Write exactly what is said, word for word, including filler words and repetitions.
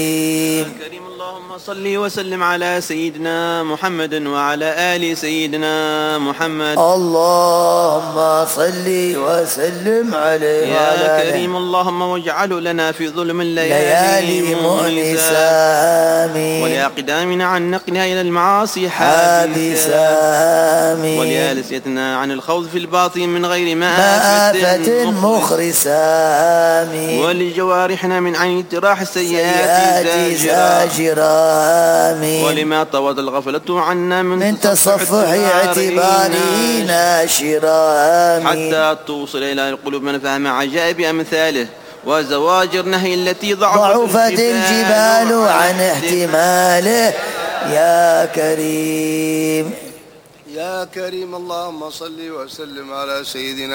كريم اللهم صل وسلم على سيدنا محمد وعلى آل سيدنا محمد. اللهم صل وسلم عليه يا كريم اللهم واجعله لنا في ظلم الليالي مؤنسا ولأقدامنا عن نقلها إلى المعاصي حابسا ولآلسيتنا عن الخوض في الباطن من غير مآفة مخرسا ولجوارحنا من عين اجتراح السيئات زاجرا ولما طوت الغفلة عنا من, من تصفح اعتباره ناشرا حتى توصل إلى قلوبنا فهم عجائب أمثاله وزواجر نهي التي ضعفت, ضعفت الجبال عن احتماله. يا كريم يا كريم اللهم صل وسلم على سيدنا